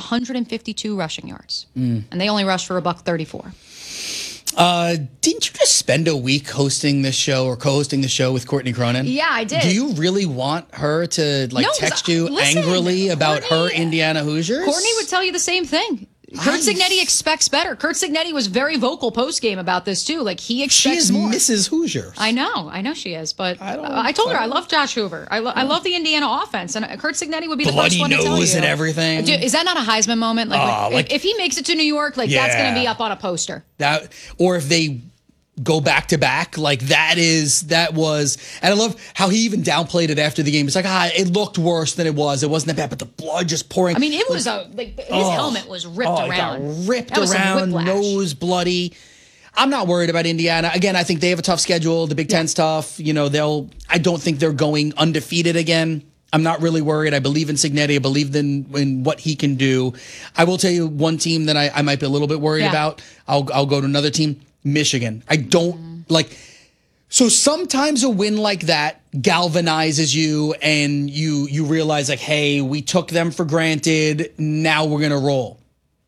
152 rushing yards, and they only rushed for $134. Didn't you just spend a week hosting this show or co-hosting the show with Courtney Cronin? Yeah, I did. Do you really want her to text you angrily about her Indiana Hoosiers? Courtney would tell you the same thing. Curt Cignetti expects better. Curt Cignetti was very vocal post-game about this, too. Like, he expects more. She is Mrs. Hoosier. I know she is. But I told her I love Josh Hoover. I love the Indiana offense. And Curt Cignetti would be the first one to tell you. Bloody nose and everything. Is that not a Heisman moment? If he makes it to New York, that's going to be up on a poster. Or if they go back to back, that was, and I love how he even downplayed it after the game. It's like, it looked worse than it was. It wasn't that bad, but the blood just pouring. I mean, it was his helmet was ripped around. It got ripped around, nose bloody. I'm not worried about Indiana. Again, I think they have a tough schedule. The Big Ten's tough. I don't think they're going undefeated again. I'm not really worried. I believe in Cignetti. I believe in what he can do. I will tell you one team that I might be a little bit worried about. I'll go to another team. Michigan. I don't so sometimes a win like that galvanizes you and you realize hey, we took them for granted. Now we're going to roll.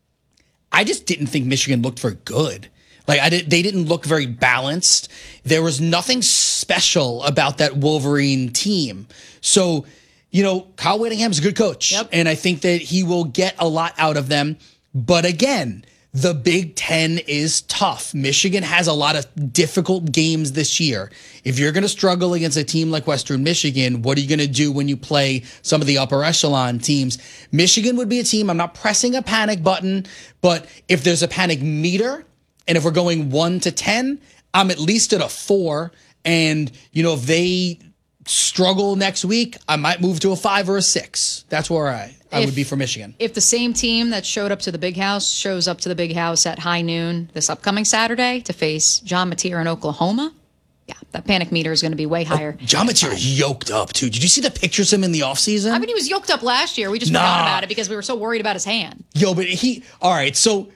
I just didn't think Michigan looked very good. They didn't look very balanced. There was nothing special about that Wolverine team. So, Kyle Whittingham's a good coach. Yep. And I think that he will get a lot out of them. But again, the Big Ten is tough. Michigan has a lot of difficult games this year. If you're going to struggle against a team like Western Michigan, what are you going to do when you play some of the upper echelon teams? Michigan would be a team. I'm not pressing a panic button, but if there's a panic meter, and if we're going 1 to 10, I'm at least at a 4. And, if they struggle next week, I might move to a 5 or a 6. That's where I would be for Michigan. If the same team that showed up to the Big House shows up to the Big House at high noon this upcoming Saturday to face John Mateer in Oklahoma, that panic meter is going to be way higher. John Mateer is yoked up, too. Did you see the pictures of him in the offseason? I mean, he was yoked up last year. We just forgot about it because we were so worried about his hand. But all right, so...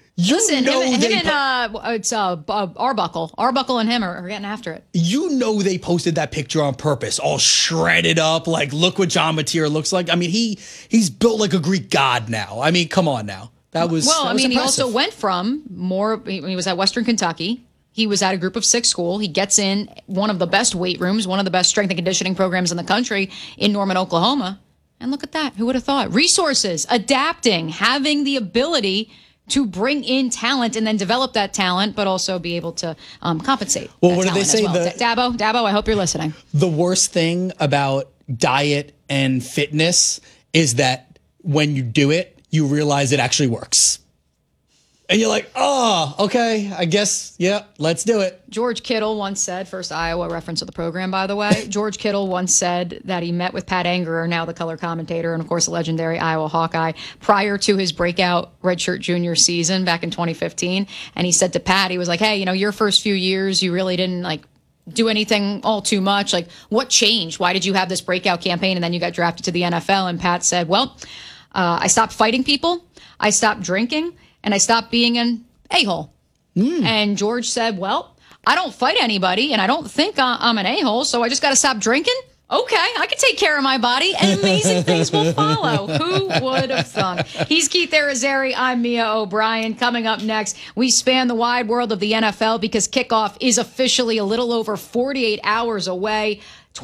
It's Arbuckle. Arbuckle and him are getting after it. They posted that picture on purpose, all shredded up. Look what John Mateer looks like. I mean, he's built like a Greek god now. I mean, come on now. That was impressive. He also went from he was at Western Kentucky. He was at a group of 6 school. He gets in one of the best weight rooms, one of the best strength and conditioning programs in the country in Norman, Oklahoma. And look at that. Who would have thought? Resources, adapting, having the ability to bring in talent and then develop that talent, but also be able to compensate. Well, what did they say? Dabo, I hope you're listening. The worst thing about diet and fitness is that when you do it, you realize it actually works. And you're like, oh, okay, I guess, yeah, let's do it. George Kittle once said, first Iowa reference of the program, by the way, George Kittle once said that he met with Pat Angerer, now the color commentator, and of course, the legendary Iowa Hawkeye, prior to his breakout redshirt junior season back in 2015. And he said to Pat, he was like, hey, your first few years, you really didn't do anything all too much. What changed? Why did you have this breakout campaign? And then you got drafted to the NFL. And Pat said, well, I stopped fighting people. I stopped drinking. And I stopped being an a-hole. And George said, well, I don't fight anybody, and I don't think I'm an a-hole, so I just got to stop drinking? Okay, I can take care of my body, and amazing things will follow. Who would have thunk? He's Keith Arizari. I'm Mia O'Brien. Coming up next, we span the wide world of the NFL because kickoff is officially a little over 48 hours away.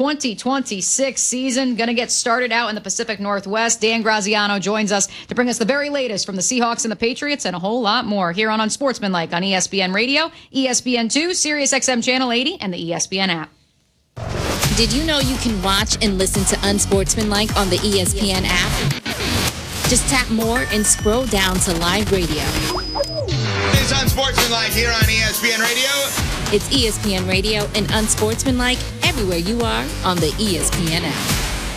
2026 season going to get started out in the Pacific Northwest. Dan Graziano joins us to bring us the very latest from the Seahawks and the Patriots and a whole lot more here on Unsportsmanlike on ESPN Radio, ESPN2, Sirius XM Channel 80, and the ESPN app. Did you know you can watch and listen to Unsportsmanlike on the ESPN app? Just tap more and scroll down to live radio. It's Unsportsmanlike here on ESPN Radio. It's ESPN Radio and Unsportsmanlike everywhere you are on the ESPN app.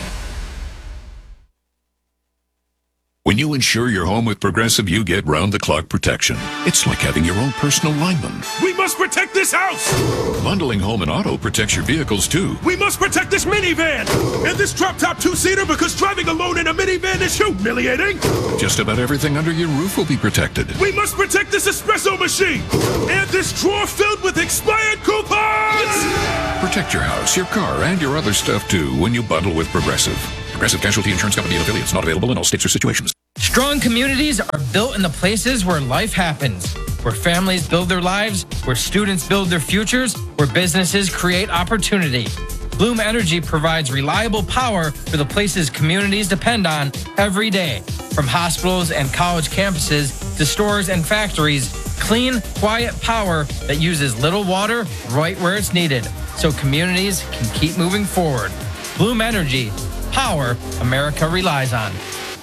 When you insure your home with Progressive, you get round-the-clock protection. It's like having your own personal lineman. We must protect this house! Bundling home and auto protects your vehicles, too. We must protect this minivan! And this drop-top two-seater because driving alone in a minivan is humiliating! Just about everything under your roof will be protected. We must protect this espresso machine! And this drawer filled with expired coupons! Protect your house, your car, and your other stuff, too, when you bundle with Progressive. Progressive Casualty Insurance Company and affiliates. Not available in all states or situations. Strong communities are built in the places where life happens, where families build their lives, where students build their futures, where businesses create opportunity. Bloom Energy provides reliable power for the places communities depend on every day. From hospitals and college campuses to stores and factories, clean, quiet power that uses little water right where it's needed, so communities can keep moving forward. Bloom Energy, power America relies on.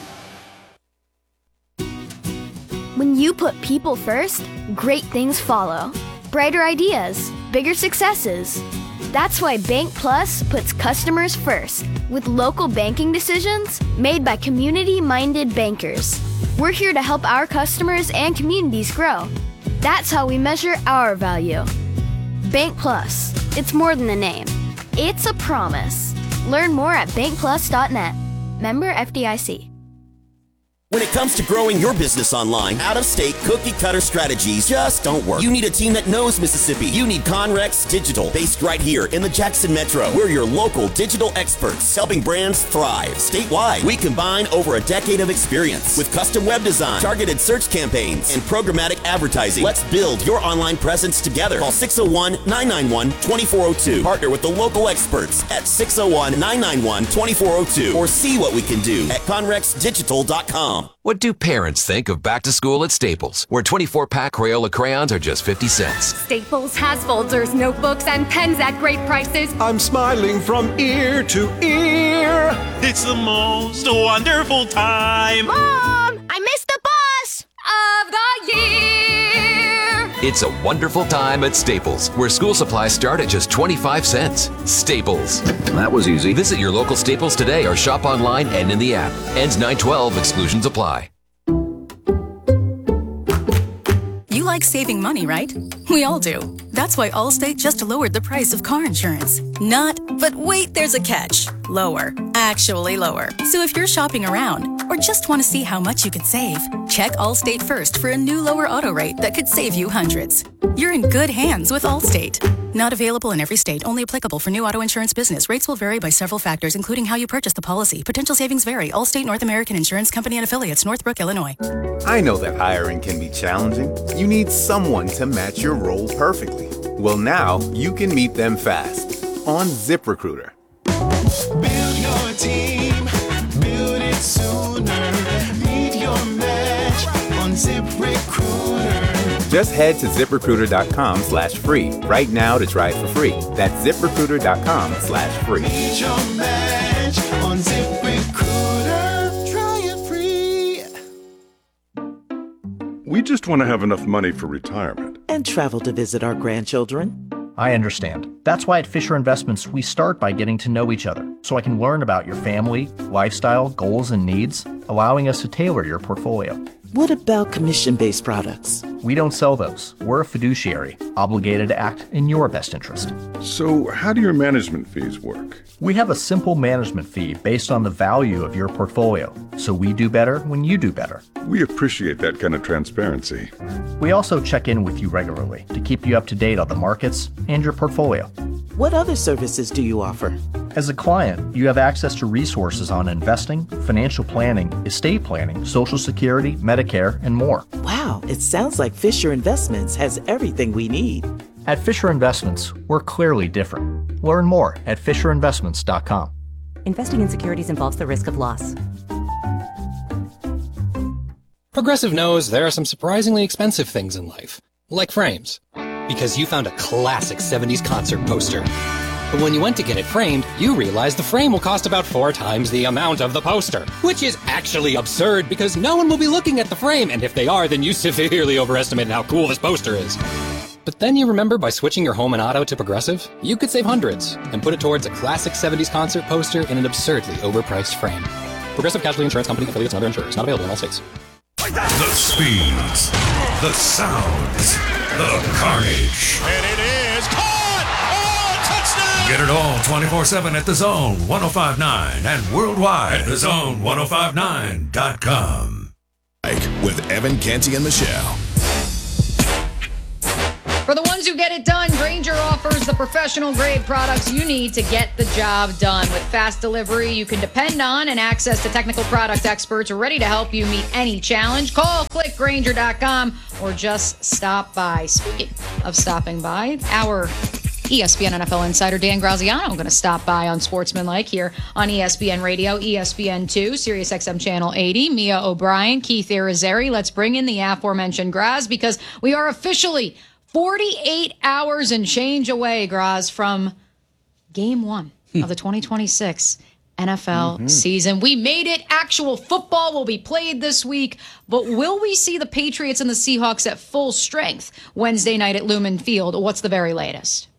When you put people first, great things follow. Brighter ideas, bigger successes. That's why Bank Plus puts customers first, with local banking decisions made by community-minded bankers. We're here to help our customers and communities grow. That's how we measure our value. Bank Plus. It's more than a name. It's a promise. Learn more at bankplus.net. Member FDIC. When it comes to growing your business online, out-of-state cookie-cutter strategies just don't work. You need a team that knows Mississippi. You need Conrex Digital, based right here in the Jackson Metro. We're your local digital experts, helping brands thrive statewide. We combine over a decade of experience with custom web design, targeted search campaigns, and programmatic advertising. Let's build your online presence together. Call 601-991-2402. Partner with the local experts at 601-991-2402 or see what we can do at conrexdigital.com. What do parents think of back to school at Staples, where 24-pack Crayola crayons are just 50 cents? Staples has folders, notebooks, and pens at great prices. I'm smiling from ear to ear. It's the most wonderful time. Mom, I missed the bus of the year. It's a wonderful time at Staples, where school supplies start at just 25 cents. Staples. That was easy. Visit your local Staples today or shop online and in the app. Ends 9/12. Exclusions apply. You like saving money, right? We all do. That's why Allstate just lowered the price of car insurance. Not, but wait, there's a catch. Lower. Actually lower. So if you're shopping around or just want to see how much you could save, check Allstate first for a new lower auto rate that could save you hundreds. You're in good hands with Allstate. Not available in every state, only applicable for new auto insurance business. Rates will vary by several factors, including how you purchase the policy. Potential savings vary. Allstate North American Insurance Company and Affiliates, Northbrook, Illinois. I know that hiring can be challenging. You need someone to match your role perfectly. Well, now you can meet them fast on ZipRecruiter. Build your team, build it sooner. Meet your match on ZipRecruiter. Just head to ZipRecruiter.com/free right now to try it for free. That's ZipRecruiter.com/free. Meet your match on ZipRecruiter. Try it free. We just want to have enough money for retirement. And travel to visit our grandchildren. I understand. That's why at Fisher Investments, we start by getting to know each other, so I can learn about your family, lifestyle, goals, and needs, allowing us to tailor your portfolio. What about commission-based products? We don't sell those. We're a fiduciary, obligated to act in your best interest. So how do your management fees work? We have a simple management fee based on the value of your portfolio, so we do better when you do better. We appreciate that kind of transparency. We also check in with you regularly to keep you up to date on the markets and your portfolio. What other services do you offer? As a client, you have access to resources on investing, financial planning, estate planning, Social Security, Medicare, and more. Wow, it sounds like Fisher Investments has everything we need. At Fisher Investments, we're clearly different. Learn more at FisherInvestments.com. Investing in securities involves the risk of loss. Progressive knows there are some surprisingly expensive things in life, like frames. Because you found a classic 70s concert poster. But when you went to get it framed, you realized the frame will cost about 4 times the amount of the poster. Which is actually absurd because no one will be looking at the frame, and if they are, then you severely overestimated how cool this poster is. But then you remember by switching your home and auto to Progressive, you could save hundreds and put it towards a classic 70s concert poster in an absurdly overpriced frame. Progressive Casualty Insurance Company, affiliates, and other insurers. Not available in all states. The speeds, the sounds, the carnage. And it is caught! Oh, touchdown! Get it all 24/7 at The Zone 105.9 and worldwide at thezone1059.com. With Evan, Canty, and Michelle. For the ones who get it done, Grainger offers the professional grade products you need to get the job done. With fast delivery you can depend on and access to technical product experts ready to help you meet any challenge. Call, click Grainger.com, or just stop by. Speaking of stopping by, our ESPN NFL insider Dan Graziano going to stop by on Sportsmanlike here on ESPN Radio, ESPN2, SiriusXM Channel 80. Mia O'Brien, Keith Irizarry. Let's bring in the aforementioned Graz because we are officially 48 hours and change away, Graz, from Game 1 of the 2026 NFL season. We made it. Actual football will be played this week, but will we see the Patriots and the Seahawks at full strength Wednesday night at Lumen Field? What's the very latest?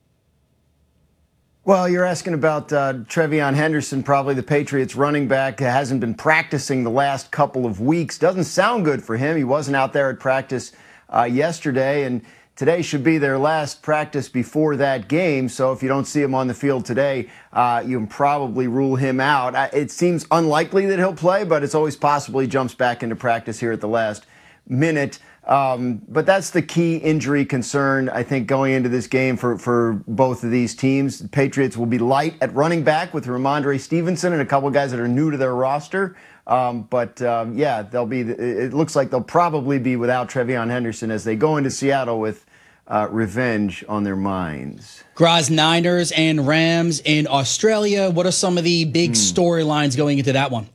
Well, you're asking about Trevion Henderson, probably the Patriots running back, hasn't been practicing the last couple of weeks. Doesn't sound good for him. He wasn't out there at practice yesterday, and today should be their last practice before that game. So if you don't see him on the field today, you can probably rule him out. It seems unlikely that he'll play, but it's always possible he jumps back into practice here at the last minute. But that's the key injury concern, I think, going into this game for both of these teams. The Patriots will be light at running back with Ramondre Stevenson and a couple guys that are new to their roster. Yeah, they'll be. It looks like they'll probably be without Trevion Henderson as they go into Seattle with revenge on their minds. Graz, Niners and Rams in Australia. What are some of the big storylines going into that one?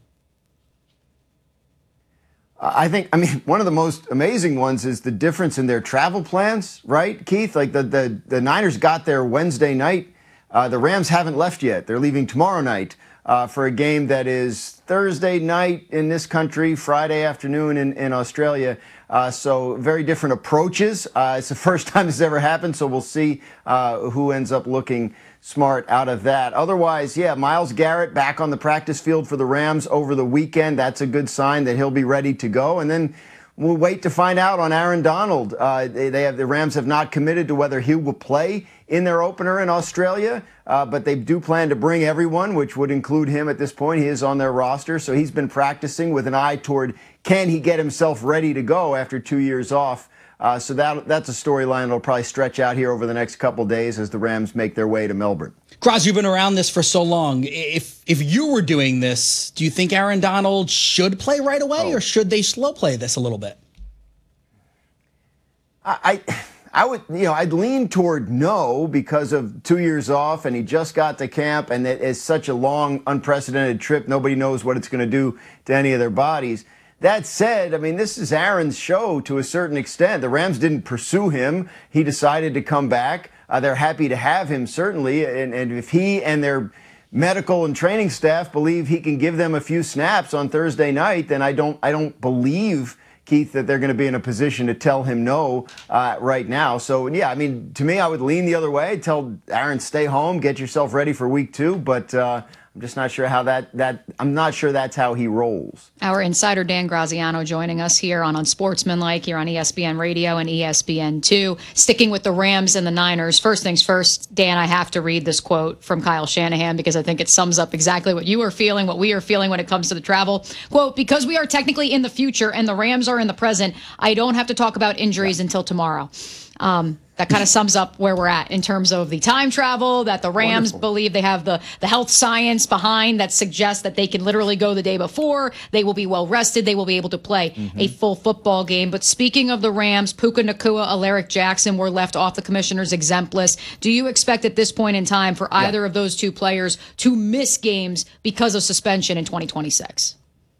I mean, one of the most amazing ones is the difference in their travel plans, right, Keith? Like the Niners got there Wednesday night. The Rams haven't left yet. They're leaving tomorrow night for a game that is Thursday night in this country, Friday afternoon in Australia. So very different approaches. It's the first time this ever happened, so we'll see who ends up looking smart out of that. Otherwise, yeah, Myles Garrett back on the practice field for the Rams over the weekend. That's a good sign that he'll be ready to go. And then we'll wait to find out on Aaron Donald. The Rams have not committed to whether he will play in their opener in Australia, but they do plan to bring everyone, which would include him at this point. He is on their roster, so he's been practicing with an eye toward can he get himself ready to go after 2 years off. So that's a storyline that'll probably stretch out here over the next couple days as the Rams make their way to Melbourne. Graz, you've been around this for so long. If you were doing this, do you think Aaron Donald should play right away, or should they slow play this a little bit? I would, I'd lean toward no because of 2 years off, and he just got to camp, and it is such a long, unprecedented trip. Nobody knows what it's going to do to any of their bodies. That said, I mean, this is Aaron's show to a certain extent. The Rams didn't pursue him. He decided to come back. They're happy to have him, certainly. And if he and their medical and training staff believe he can give them a few snaps on Thursday night, then I don't believe, Keith, that they're going to be in a position to tell him no right now. So, yeah, I mean, to me, I would lean the other way. Tell Aaron, stay home, get yourself ready for week 2. But I'm just not sure how I'm not sure that's how he rolls. Our insider Dan Graziano joining us here on Sportsmanlike here on ESPN Radio and ESPN2. Sticking with the Rams and the Niners. First things first, Dan, I have to read this quote from Kyle Shanahan because I think it sums up exactly what you are feeling, what we are feeling when it comes to the travel. Quote, because we are technically in the future and the Rams are in the present, I don't have to talk about injuries until tomorrow. That kind of sums up where we're at in terms of the time travel that the Rams believe they have the health science behind that suggests that they can literally go the day before. They will be well rested. They will be able to play a full football game. But speaking of the Rams, Puka Nacua, Alaric Jackson were left off the commissioner's exempt list. Do you expect at this point in time for either of those two players to miss games because of suspension in 2026?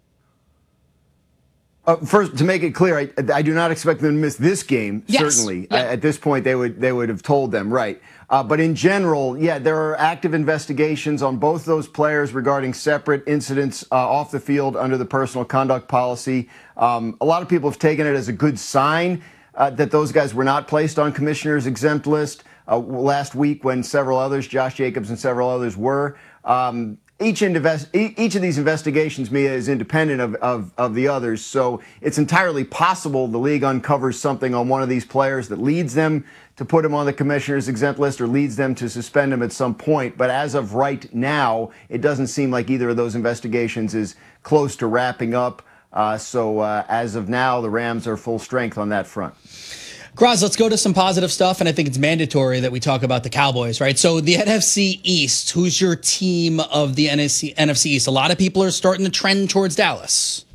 First, to make it clear, I do not expect them to miss this game, certainly. Yeah. At this point, they would have told them, right. But in general, yeah, there are active investigations on both those players regarding separate incidents off the field under the personal conduct policy. A lot of people have taken it as a good sign that those guys were not placed on commissioner's exempt list last week when several others, Josh Jacobs and several others, were. Each of these investigations, Mia, is independent of the others, so it's entirely possible the league uncovers something on one of these players that leads them to put him on the commissioner's exempt list or leads them to suspend him at some point. But as of right now, it doesn't seem like either of those investigations is close to wrapping up. So as of now, the Rams are full strength on that front. Graz, let's go to some positive stuff, and I think it's mandatory that we talk about the Cowboys, right? So the NFC East, who's your team of the NFC East? A lot of people are starting to trend towards Dallas.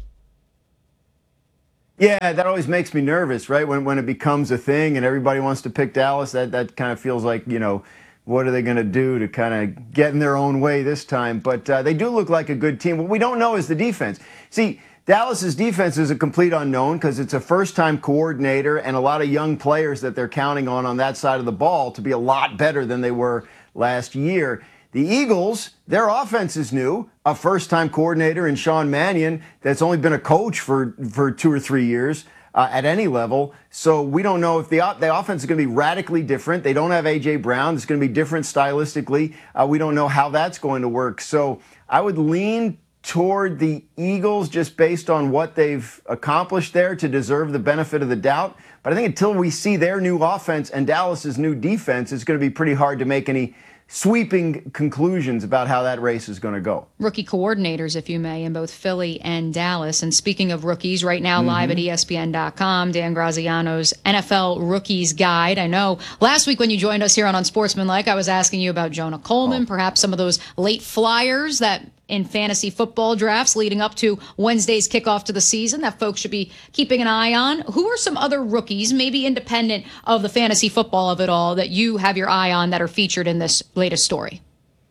Yeah, that always makes me nervous, right? When it becomes a thing and everybody wants to pick Dallas, that kind of feels like, what are they going to do to kind of get in their own way this time? But they do look like a good team. What we don't know is the defense. See, Dallas's defense is a complete unknown because it's a first-time coordinator and a lot of young players that they're counting on that side of the ball to be a lot better than they were last year. The Eagles, their offense is new. A first-time coordinator in Sean Mannion that's only been a coach for 2 or 3 years at any level. So we don't know if the offense is going to be radically different. They don't have A.J. Brown. It's going to be different stylistically. We don't know how that's going to work. So I would lean toward the Eagles just based on what they've accomplished there to deserve the benefit of the doubt. But I think until we see their new offense and Dallas's new defense, it's going to be pretty hard to make any sweeping conclusions about how that race is going to go. Rookie coordinators, if you may, in both Philly and Dallas. And speaking of rookies, right now live at ESPN.com, Dan Graziano's NFL Rookies Guide. I know last week when you joined us here on Unsportsmanlike, I was asking you about Jonah Coleman, perhaps some of those late flyers that in fantasy football drafts leading up to Wednesday's kickoff to the season that folks should be keeping an eye on. Who are some other rookies, maybe independent of the fantasy football of it all, that you have your eye on that are featured in this latest story?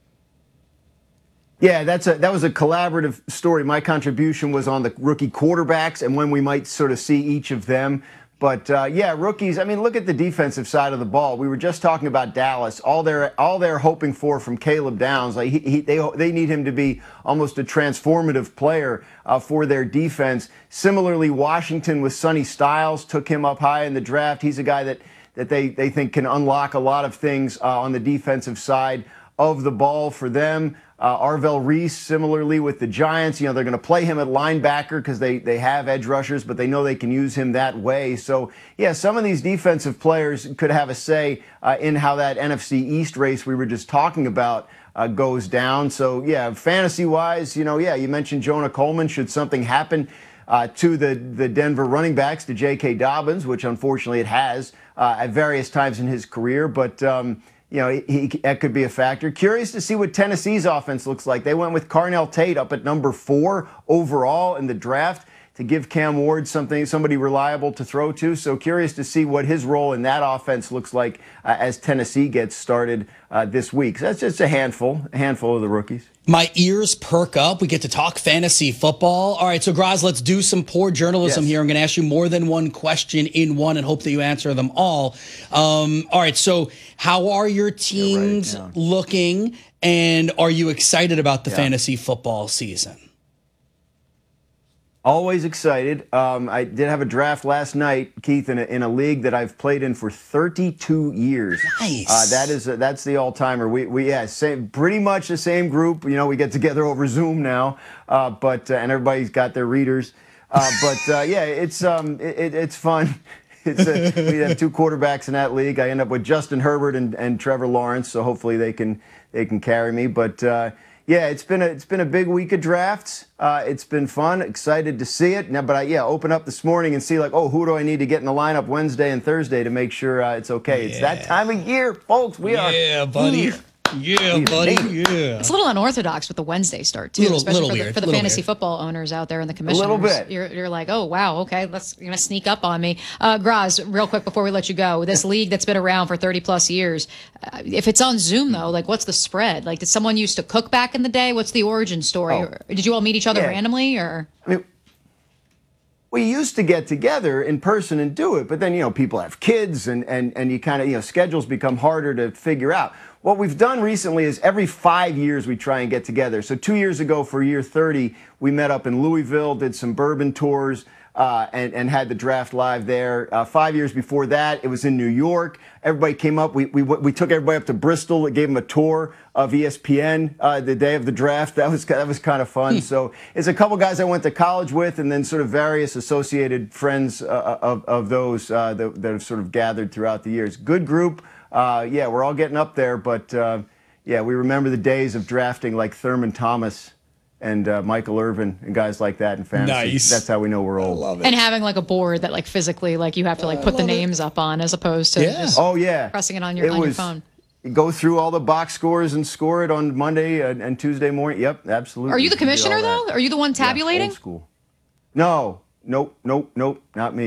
Yeah, that was a collaborative story. My contribution was on the rookie quarterbacks and when we might sort of see each of them. But yeah, rookies. I mean, look at the defensive side of the ball. We were just talking about Dallas. All they're hoping for from Caleb Downs. Like they need him to be almost a transformative player for their defense. Similarly, Washington with Sonny Styles took him up high in the draft. He's a guy that they think can unlock a lot of things on the defensive side of the ball for them. Arvell Reese, similarly with the Giants, they're going to play him at linebacker because they have edge rushers, but they know they can use him that way. So, yeah, some of these defensive players could have a say in how that NFC East race we were just talking about goes down. So, yeah, fantasy-wise, you mentioned Jonah Coleman. Should something happen to the Denver running backs, to J.K. Dobbins, which unfortunately it has at various times in his career, but that could be a factor. Curious to see what Tennessee's offense looks like. They went with Carnell Tate up at number 4 overall in the draft to give Cam Ward somebody reliable to throw to. So curious to see what his role in that offense looks like as Tennessee gets started this week. So that's just a handful of the rookies. My ears perk up. We get to talk fantasy football. All right, so Graz, let's do some poor journalism here. I'm going to ask you more than one question in one and hope that you answer them all. All right, so how are your teams looking, and are you excited about the fantasy football season? Always excited. I did have a draft last night, Keith, in a league that I've played in for 32 years. Nice. That's the all-timer. Pretty much the same group. We get together over Zoom now, and everybody's got their readers. Yeah, it's fun. We have 2 quarterbacks in that league. I end up with Justin Herbert and Trevor Lawrence, so hopefully they can carry me. But yeah, it's been a big week of drafts. It's been fun. Excited to see it. Now, but I open up this morning and see who do I need to get in the lineup Wednesday and Thursday to make sure it's okay. It's that time of year, folks. We are. Yeah, buddy. Yeah, buddy. Yeah. It's a little unorthodox with the Wednesday start too, especially for the fantasy football owners out there and the commissioners. A little bit. You're like, oh wow, okay, you're gonna sneak up on me. Graz, real quick before we let you go, this league that's been around for 30 plus years, if it's on Zoom though, what's the spread? Did someone used to cook back in the day? What's the origin story? Or did you all meet each other randomly, or? I mean, we used to get together in person and do it, but then people have kids and you kind of schedules become harder to figure out. What we've done recently is every 5 years we try and get together. So 2 years ago for year 30, we met up in Louisville, did some bourbon tours, and had the draft live there. 5 years before that, it was in New York. Everybody came up. We took everybody up to Bristol and gave them a tour of ESPN the day of the draft. That was kind of fun. So it's a couple guys I went to college with, and then sort of various associated friends of those that have sort of gathered throughout the years. Good group. Yeah, we're all getting up there, but yeah, we remember the days of drafting like Thurman Thomas and Michael Irvin and guys like that in fantasy. Nice. That's how we know we're old. And having like a board that like physically like you have to like put the names up on as opposed to just pressing it on your phone. You go through all the box scores and score it on Monday and Tuesday morning. Yep, absolutely. Are you the can do all commissioner that. though? Are you the one tabulating? Yeah, old school. No, nope, not me.